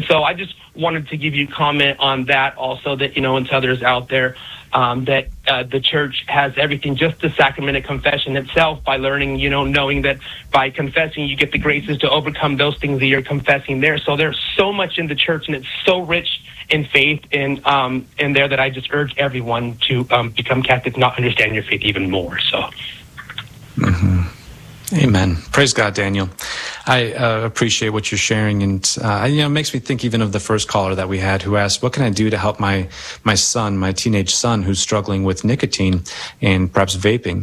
so I just wanted to give you comment on that also, that, and to others out there, that the church has everything, just the sacrament of confession itself, by learning, knowing that by confessing you get the graces to overcome those things that you're confessing there. So there's so much in the church, and it's so rich in faith in there, that I just urge everyone to become Catholic, not understand your faith even more. So. Mm-hmm. Amen. Praise God, Daniel. I appreciate what you're sharing, and it makes me think even of the first caller that we had, who asked, "What can I do to help my son, my teenage son, who's struggling with nicotine and perhaps vaping?"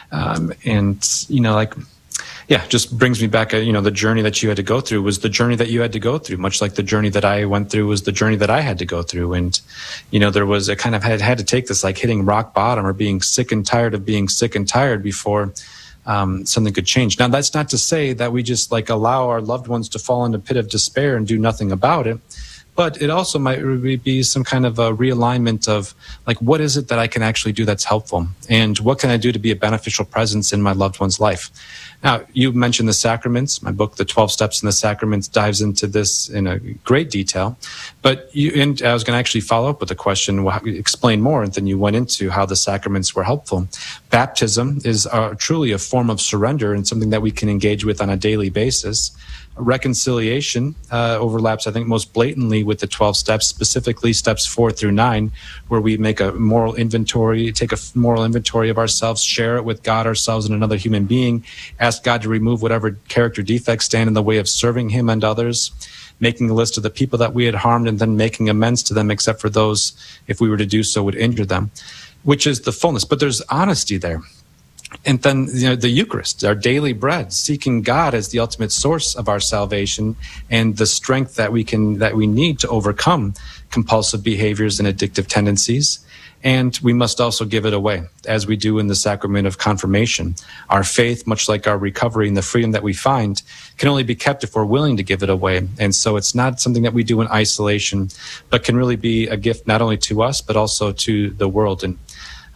Just brings me back. The journey that you had to go through was the journey that you had to go through, much like the journey that I went through was the journey that I had to go through. And there was a kind of had to take this, like hitting rock bottom, or being sick and tired of being sick and tired before something could change. Now, that's not to say that we just allow our loved ones to fall into a pit of despair and do nothing about it. But it also might be some kind of a realignment of, what is it that I can actually do that's helpful? And what can I do to be a beneficial presence in my loved one's life? Now, you mentioned the sacraments. My book, The 12 Steps in the Sacraments, dives into this in a great detail. But I was going to actually follow up with a question, explain more, and then you went into how the sacraments were helpful. Baptism is truly a form of surrender and something that we can engage with on a daily basis. Reconciliation overlaps, I think, most blatantly with the 12 steps, specifically steps 4 through 9, where we make a moral inventory, take a moral inventory of ourselves, share it with God, ourselves, and another human being, ask God to remove whatever character defects stand in the way of serving Him and others, making a list of the people that we had harmed, and then making amends to them, except for those, if we were to do so, would injure them, which is the fullness. But there's honesty there. And then, the Eucharist, our daily bread, seeking God as the ultimate source of our salvation and the strength that we need to overcome compulsive behaviors and addictive tendencies. And we must also give it away, as we do in the sacrament of confirmation. Our faith, much like our recovery and the freedom that we find, can only be kept if we're willing to give it away. And so it's not something that we do in isolation, but can really be a gift not only to us, but also to the world. And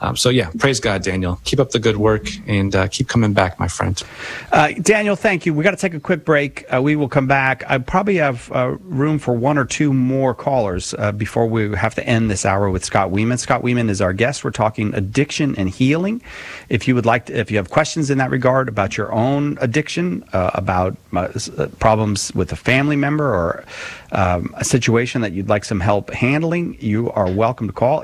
praise God, Daniel. Keep up the good work, and keep coming back, my friend. Daniel, thank you. We got to take a quick break. We will come back. I probably have room for one or two more callers before we have to end this hour with Scott Weeman. Scott Weeman is our guest. We're talking addiction and healing. If you have questions in that regard about your own addiction, about problems with a family member, or a situation that you'd like some help handling, you are welcome to call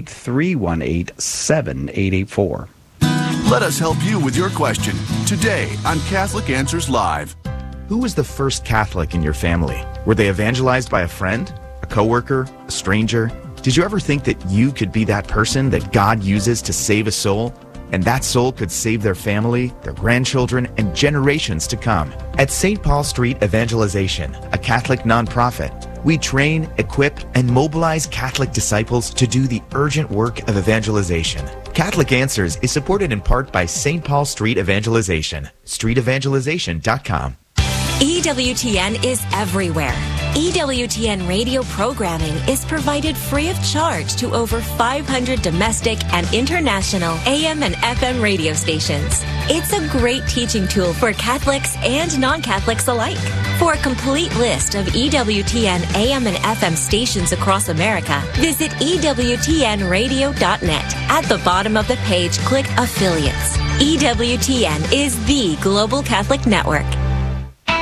888-318-7884. Let us help you with your question today on Catholic Answers Live. Who was the first Catholic in your family? Were they evangelized by a friend, a coworker, a stranger? Did you ever think that you could be that person that God uses to save a soul? And that soul could save their family, their grandchildren, and generations to come. At St. Paul Street Evangelization, a Catholic nonprofit, we train, equip, and mobilize Catholic disciples to do the urgent work of evangelization. Catholic Answers is supported in part by St. Paul Street Evangelization, streetevangelization.com. EWTN is everywhere. EWTN radio programming is provided free of charge to over 500 domestic and international AM and FM radio stations. It's a great teaching tool for Catholics and non-Catholics alike. For a complete list of EWTN AM and FM stations across America, visit EWTNradio.net. At the bottom of the page, click Affiliates. EWTN is the Global Catholic Network.